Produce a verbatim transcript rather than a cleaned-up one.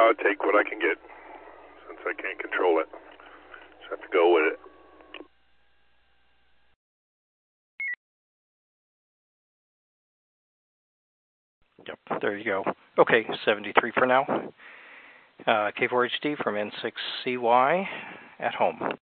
I'll take what I can get since I can't control it. Just have to go with it. Yep, there you go. Okay, seventy-three for now. Uh, K four H D from N six C Y at home.